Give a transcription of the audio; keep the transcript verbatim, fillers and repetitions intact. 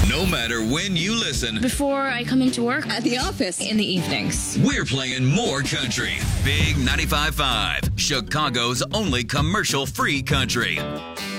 No matter when you listen, Before I come into work, At the office. in the evenings. we're playing more country. Big ninety-five point five, Chicago's only commercial-free country.